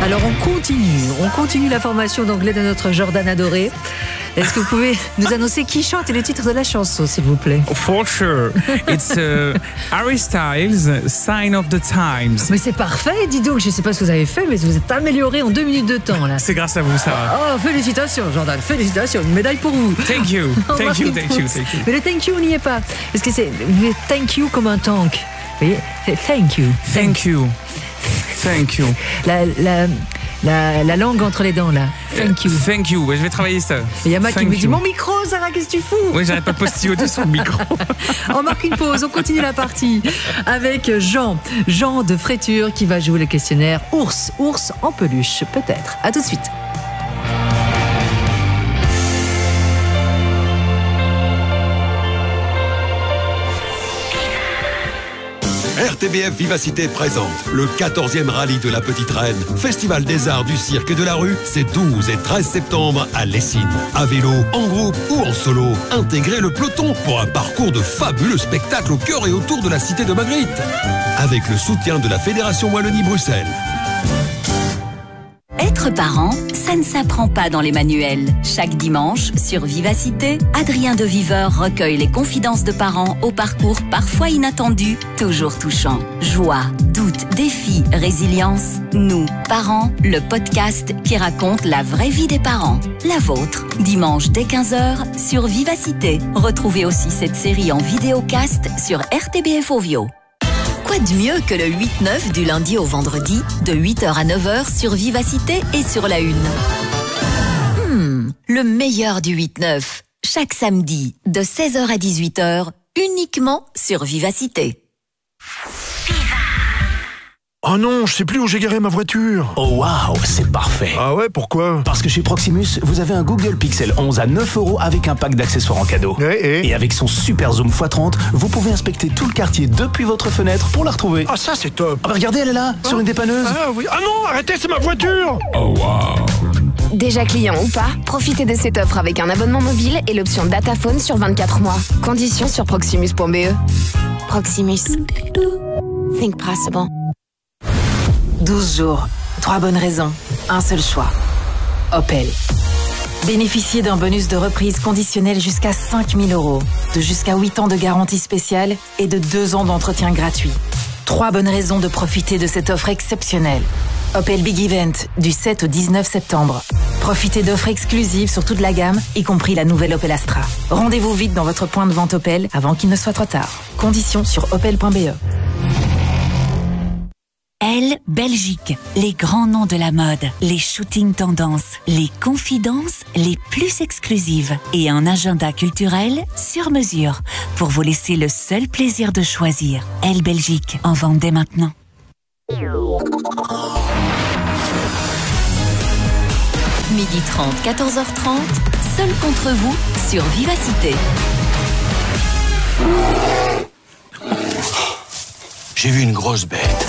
Alors on continue la formation d'anglais de notre Jordan adoré. Est-ce que vous pouvez nous annoncer qui chante et le titre de la chanson, s'il vous plaît? For sure. It's Harry Styles, Sign of the Times. Mais c'est parfait, dis donc. Je ne sais pas ce que vous avez fait, mais vous êtes amélioré en 2 minutes de temps, là. C'est grâce à vous, Sarah. Oh, félicitations, Jordan, félicitations. Une médaille pour vous. Thank you. Thank you. Mais le thank you, on n'y est pas. Est-ce que c'est thank you comme un tank? Vous voyez, c'est thank you. Thank you. Thank you. La langue entre les dents, là. Thank you. Thank you. Ouais, je vais travailler ça. Il y a Mac qui me dit, you. mon micro, Sarah, qu'est-ce que tu fous? Oui, j'arrête pas de postillonner sur le micro. On marque une pause, on continue la partie avec Jean de Fréture qui va jouer le questionnaire ours en peluche, peut-être. À tout de suite. RTBF Vivacité présente le 14e rallye de la Petite Reine. Festival des arts, du cirque et de la rue, c'est 12 et 13 septembre à Lessines. À vélo, en groupe ou en solo, intégrez le peloton pour un parcours de fabuleux spectacles au cœur et autour de la cité de Magritte. Avec le soutien de la Fédération Wallonie-Bruxelles. Être parent, ça ne s'apprend pas dans les manuels. Chaque dimanche, sur Vivacité, Adrien de Viveur recueille les confidences de parents au parcours parfois inattendu, toujours touchant. Joie, doute, défi, résilience. Nous, parents, le podcast qui raconte la vraie vie des parents. La vôtre, dimanche dès 15h sur Vivacité. Retrouvez aussi cette série en vidéocast sur RTBF Ovio. Quoi de mieux que le 8-9 du lundi au vendredi, de 8h à 9h sur Vivacité et sur la Une. Le meilleur du 8-9, chaque samedi, de 16h à 18h, uniquement sur Vivacité. Oh non, je sais plus où j'ai garé ma voiture. Oh waouh, c'est parfait. Ah ouais, pourquoi? Parce que chez Proximus, vous avez un Google Pixel 11 à 9 € avec un pack d'accessoires en cadeau. Et avec son super zoom x30, vous pouvez inspecter tout le quartier depuis votre fenêtre pour la retrouver. Ah ça c'est top. Ah bah regardez, elle est là, sur une dépanneuse. Ah oui. Ah non, arrêtez, c'est ma voiture. Oh waouh. Déjà client ou pas, profitez de cette offre avec un abonnement mobile et l'option Dataphone sur 24 mois. Conditions sur proximus.be. Proximus. Think possible. 12 jours, 3 bonnes raisons, un seul choix. Opel. Bénéficiez d'un bonus de reprise conditionnel jusqu'à 5 000 €, de jusqu'à 8 ans de garantie spéciale et de 2 ans d'entretien gratuit. 3 bonnes raisons de profiter de cette offre exceptionnelle. Opel Big Event, du 7 au 19 septembre. Profitez d'offres exclusives sur toute la gamme, y compris la nouvelle Opel Astra. Rendez-vous vite dans votre point de vente Opel avant qu'il ne soit trop tard. Conditions sur opel.be. Elle, Belgique, les grands noms de la mode, les shootings tendances, les confidences les plus exclusives et un agenda culturel sur mesure pour vous laisser le seul plaisir de choisir. Elle, Belgique, en vente dès maintenant. Midi 30, 14h30, seul contre vous sur Vivacité. J'ai vu une grosse bête.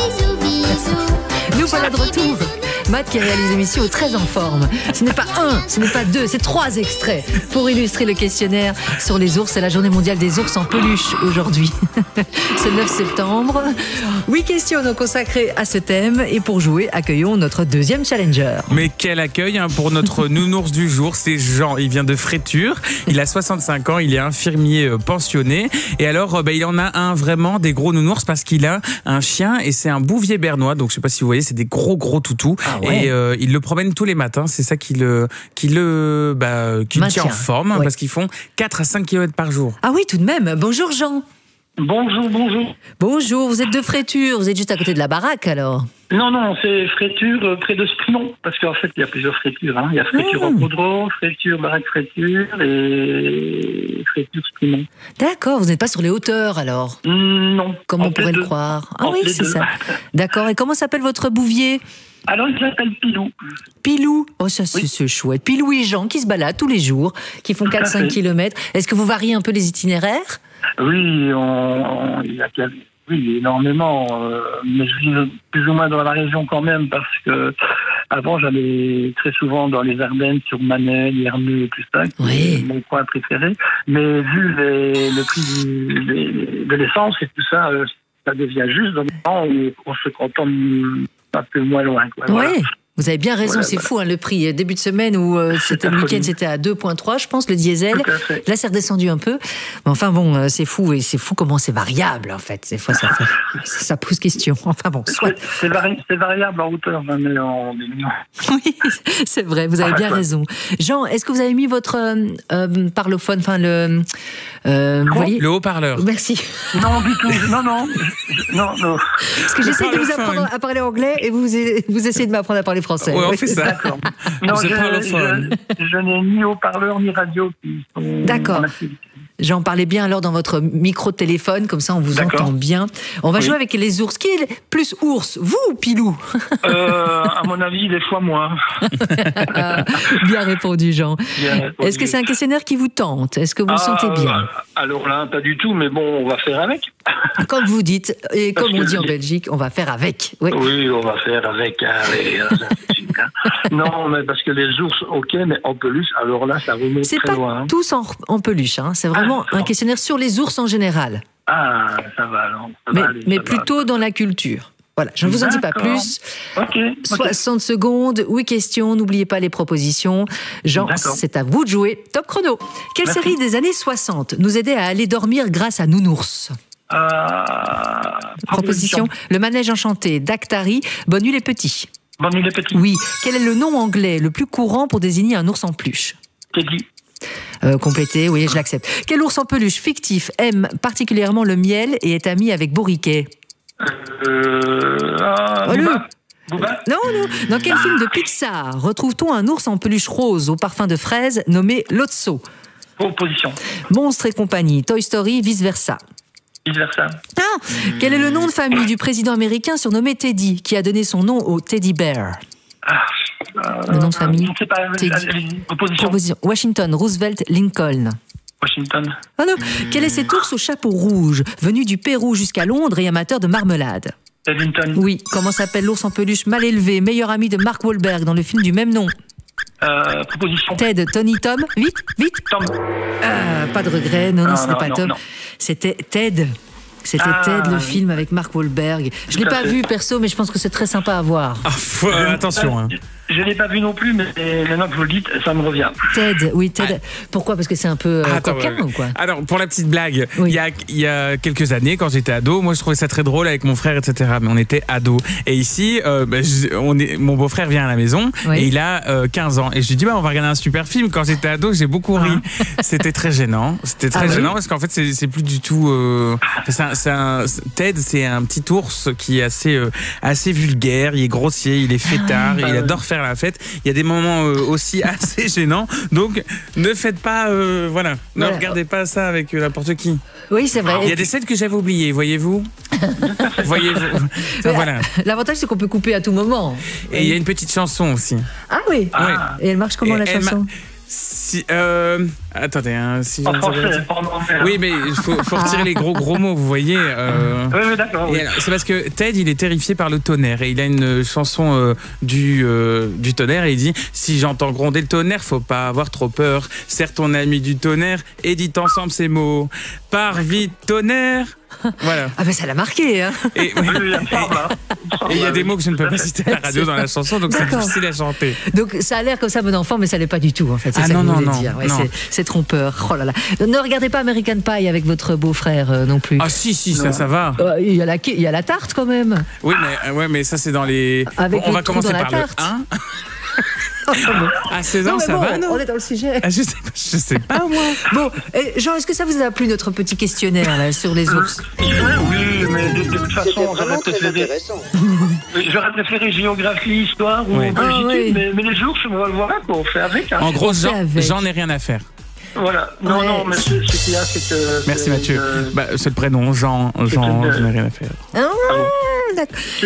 Nous voilà de retour. Matt qui réalise l'émission est très en forme. Ce n'est pas un, ce n'est pas deux, c'est 3 extraits pour illustrer le questionnaire sur les ours. C'est la journée mondiale des ours en peluche aujourd'hui. C'est le 9 septembre. 8 questions donc consacrées à ce thème. Et pour jouer, accueillons notre deuxième challenger. Mais quel accueil pour notre nounours du jour, c'est Jean. Il vient de Fréture, il a 65 ans, il est infirmier pensionné. Et alors, il en a un vraiment des gros nounours parce qu'il a un chien et c'est un bouvier bernois. Donc je sais pas si vous voyez, c'est des gros toutous. Ah ouais. Et il le promène tous les matins. C'est ça qui le tient en forme, ouais. Parce qu'ils font 4 à 5 km par jour. Ah oui, tout de même. Bonjour Jean. Bonjour. Bonjour, vous êtes de Fréture, vous êtes juste à côté de la baraque alors? Non, c'est Fréture près de Sprinon, parce qu'en fait il y a plusieurs Frétures. Il y a Fréture en Caudreau, Fréture, baraque Fréture et Fréture Sprinon. D'accord, vous n'êtes pas sur les hauteurs alors? Non. Comme on pourrait le croire. Ah oui, c'est ça. D'accord, et comment s'appelle votre bouvier? Alors, il s'appelle Pilou. Pilou? Oh, ça, c'est chouette. Pilou et Jean qui se baladent tous les jours, qui font 4-5 km. Est-ce que vous variez un peu les itinéraires? Oui, oui, énormément. Mais je vis plus ou moins dans la région quand même, parce que avant, j'allais très souvent dans les Ardennes, sur Manel, Yernu et tout ça, qui est mon coin préféré. Mais vu le prix de l'essence et tout ça, ça devient juste dans le moment où on se contente un peu moins loin. Quoi. Oui. Voilà. Vous avez bien raison, Voilà, c'est voilà. fou, hein, le prix. Début de semaine où c'était le week-end, c'était à 2,3, je pense, le diesel. Tout à fait. Là, c'est redescendu un peu. Mais enfin bon, c'est fou, et c'est fou comment c'est variable, en fait. Des fois, ça pose question. Enfin bon, soit. C'est variable en hauteur, mais en millions. Oui, c'est vrai, vous avez bien raison. Jean, est-ce que vous avez mis votre parlophone, enfin le... vous voyez Le haut-parleur. Merci. Non, du tout. Non. Parce que j'essaie de vous apprendre à parler anglais et vous essayez de m'apprendre à parler français. Ouais, on fait ça. D'accord. Non, je n'ai ni haut-parleur ni radio qui sont. D'accord. J'en parlais bien alors dans votre micro-téléphone, comme ça on vous entend bien. On va jouer avec les ours. Qui est plus ours, vous ou Pilou? À mon avis, des fois moi. Bien répondu, Jean. Bien répondu. Est-ce que c'est un questionnaire qui vous tente? Est-ce que vous le sentez bien? Alors là, pas du tout, mais bon, on va faire avec. Comme vous dites, et comme on dit en Belgique, on va faire avec. Oui, on va faire avec. Non, mais parce que les ours, ok, mais en peluche, alors là, ça remonte c'est très pas loin. tous en peluche, hein. C'est vraiment un questionnaire sur les ours en général. Ah, ça va alors. Mais plutôt dans la culture. Voilà, je ne vous en dis pas plus. Ok. 60 secondes, 8 questions, n'oubliez pas les propositions. Jean, c'est à vous de jouer. Top chrono. Quelle série des années 60 nous aidait à aller dormir grâce à Nounours? Proposition. Le manège enchanté, Dactari, Bonne nuit les petits. Bonne nuit les petits. Oui. Quel est le nom anglais le plus courant pour désigner un ours en peluche? Teddy. Complété, oui, je l'accepte. Quel ours en peluche fictif aime particulièrement le miel et est ami avec Bourriquet? Booba. Non. Dans quel film de Pixar retrouve-t-on un ours en peluche rose au parfum de fraise nommé Lotso? Proposition. Monstres et compagnie, Toy Story, vice-versa. Vice-versa. Quel est le nom de famille du président américain surnommé Teddy, qui a donné son nom au Teddy Bear? Le nom de famille. Je ne sais pas. Proposition. Washington, Roosevelt, Lincoln. Washington. Quel est cet ours au chapeau rouge, venu du Pérou jusqu'à Londres et amateur de marmelade? Edmonton. Oui. Comment s'appelle l'ours en peluche mal élevé, meilleur ami de Mark Wahlberg dans le film du même nom? Proposition. Ted, Tony, Tom. Vite. Tom. Pas de regret. Non, ce n'est pas Tom. Non. C'était Ted. C'était Ted, le film avec Mark Wahlberg. Je ne l'ai pas vu perso, mais je pense que c'est très sympa à voir. Attention. Hein. Je ne l'ai pas vu non plus, mais maintenant que vous le dites, ça me revient. Ted. Pourquoi? Parce que c'est un peu coquin ou quoi? Alors, pour la petite blague, il y a quelques années, quand j'étais ado, moi je trouvais ça très drôle avec mon frère, etc. Mais on était ados. Et ici, mon beau-frère vient à la maison et il a 15 ans. Et je lui dis, on va regarder un super film. Quand j'étais ado, j'ai beaucoup ri. C'était très gênant. C'était très gênant parce qu'en fait, c'est plus du tout... Ted, c'est un petit ours qui est assez vulgaire, il est grossier, il est fêtard, il adore faire la fête. Il y a des moments aussi assez gênants. Donc, ne faites pas... Ne regardez pas ça avec n'importe qui. Oui, c'est vrai. Il y a des scènes que j'avais oubliées, voyez-vous. Voilà. L'avantage, c'est qu'on peut couper à tout moment. Et il y a une petite chanson aussi. Ah oui. Et elle marche comment, la chanson? Attendez, si en français, oui, mais il faut retirer les gros mots, vous voyez. Oui, d'accord. Oui. C'est parce que Ted, il est terrifié par le tonnerre et il a une chanson du tonnerre et il dit: si j'entends gronder le tonnerre, faut pas avoir trop peur. Serre ton ami du tonnerre et dites ensemble ces mots. Pars vite, tonnerre. Voilà. Ah ben ça l'a marqué, hein. Et il y a des mots que je ne peux pas citer à la radio dans la chanson, donc c'est difficile à chanter. Donc ça a l'air comme ça bon enfant, mais ça l'est pas du tout en fait. C'est ça que vous voulez dire. C'est trompeur. Oh là là. Ne regardez pas American Pie avec votre beau-frère non plus. Ah si, ça va. Il y a la tarte quand même. Oui, mais ça c'est dans les. On va commencer par le 1. À 16 ans, ça va, non? On est dans le sujet. Je sais pas, moi. Bon, Jean, est-ce que ça vous a plu notre petit questionnaire là, sur les ours? Oui, mais de toute façon, j'aurais préféré géographie, histoire ou Belgique, mais les ours, voilà, on fait avec. Hein. En gros, j'en ai rien à faire. Voilà. Non, mais ce qu'il y a, c'est que... Merci Mathieu. C'est le prénom, Jean, j'en ai rien à faire. D'accord.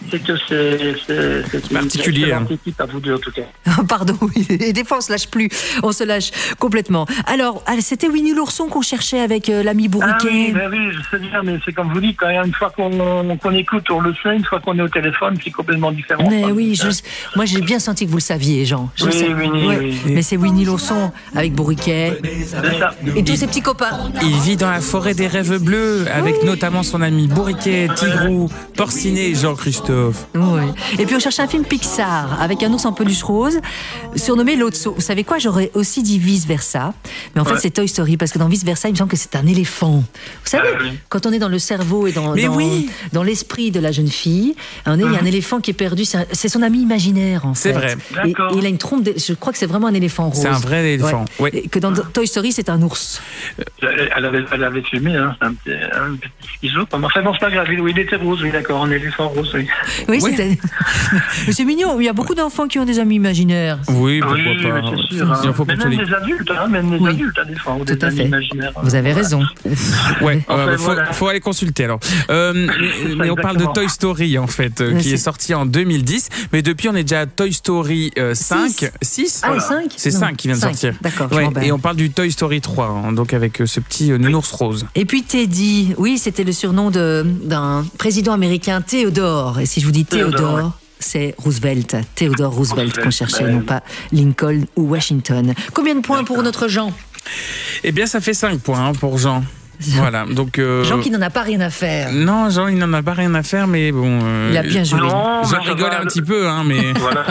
c'est que c'est particulier. Une équipe à vous deux, en tout cas. Pardon, oui. Et des fois, on se lâche plus. On se lâche complètement. Alors, c'était Winnie l'ourson qu'on cherchait avec l'ami Bourriquet. Oui, je sais bien, mais c'est comme vous dites, quand même, une fois qu'on écoute, on le sait. Une fois qu'on est au téléphone, c'est complètement différent. Mais oui, moi, j'ai bien senti que vous le saviez, Jean. Oui. Mais c'est Winnie l'ourson avec Bourriquet. C'est ça. Et tous ses petits copains. Il vit dans la forêt des rêves bleus, avec notamment son ami Bourriquet, Tigrou, Porcinet et Jean-Christophe. Oui. Et puis on cherche un film Pixar avec un ours en peluche rose, surnommé Lotso. Vous savez quoi, j'aurais aussi dit Vice Versa, mais en fait c'est Toy Story, parce que dans Vice Versa, il me semble que c'est un éléphant. Vous savez, quand on est dans le cerveau et dans l'esprit de la jeune fille, il y a un éléphant qui est perdu, c'est son ami imaginaire en fait. C'est vrai. Et il a une trompe, je crois que c'est vraiment un éléphant rose. C'est un vrai éléphant. Ouais. Et que dans Toy Story, c'est un ours. Elle avait fumé, un petit schizo. Enfin bon, c'est pas grave, oui, il était rose, oui, d'accord, un éléphant rose, oui. Oui, c'était... Mais c'est mignon, il y a beaucoup d'enfants qui ont des amis imaginaires. Oui, pourquoi pas. C'est sûr. Mais même les adultes, des fois, ont des amis imaginaires. Vous avez raison. Ouais, faut aller consulter alors. Mais on parle de Toy Story en fait, qui est sorti en 2010, mais depuis on est déjà à Toy Story 5, 6. Ah, 5 C'est 5 qui vient de sortir. D'accord, et on parle du Toy Story 3, donc avec ce petit nounours rose. Et puis Teddy, oui, c'était le surnom d'un président américain, Théodore. Et si je vous dis Théodore, c'est Roosevelt, Theodore Roosevelt qu'on cherchait, non pas Lincoln ou Washington. Combien de points pour notre Jean ? Eh bien, ça fait 5 points pour Jean. Voilà, donc Jean qui n'en a pas rien à faire. Non, Jean il n'en a pas rien à faire, mais bon. Il a bien joué. Jean rigolait un petit peu, mais. Voilà.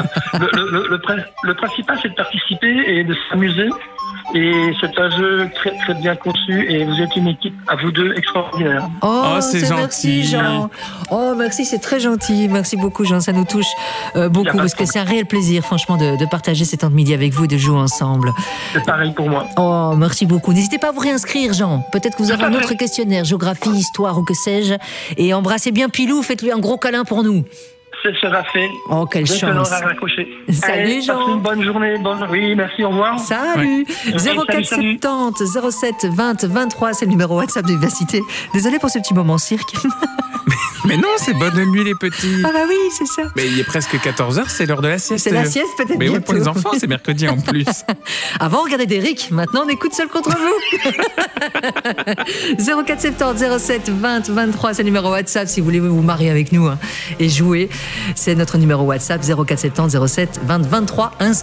Le principal, c'est de participer et de s'amuser. Et c'est un jeu très très bien conçu et vous êtes une équipe à vous deux extraordinaire. Oh, c'est gentil. Merci Jean. Oh merci, c'est très gentil. Merci beaucoup Jean, ça nous touche beaucoup parce que c'est un réel plaisir franchement de partager ces temps de midi avec vous et de jouer ensemble. C'est pareil pour moi. Oh merci beaucoup. N'hésitez pas à vous réinscrire Jean. Peut-être que vous avez un autre questionnaire, géographie, histoire ou que sais-je. Et embrassez bien Pilou, faites-lui un gros câlin pour nous. Ce sera fait. Oh, quelle chance. Salut Jean. Passez une bonne journée. Oui, merci, au revoir. Salut. 0470 07 20 23, c'est le numéro WhatsApp de Vivacité. Désolé pour ce petit moment cirque. Mais non, c'est bonne nuit les petits. Ah bah oui, c'est ça. Mais il est presque 14h, c'est l'heure de la sieste. C'est la sieste peut-être. Mais oui, pour les enfants, c'est mercredi en plus. Avant, on regardait Derrick, maintenant on écoute Seul contre vous. 0470 07 20 23, c'est le numéro WhatsApp si vous voulez vous marier avec nous et jouer. C'est notre numéro WhatsApp 0470 07 20 23.